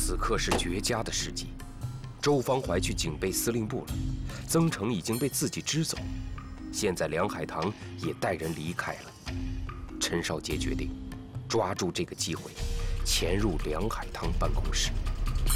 此刻是绝佳的时机。周方怀去警备司令部了，曾诚已经被自己支走，现在梁海棠也带人离开了。陈少杰决定抓住这个机会，潜入梁海棠办公室。